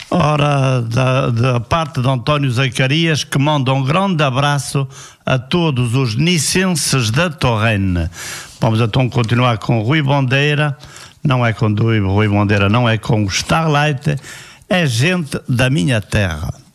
Ora, da parte de António Zacarias, que manda um grande abraço a todos os nicenses da Torrene. Vamos então continuar com Rui Bandeira, não é com Rui Bandeira, não é com o Starlight, é gente da minha terra.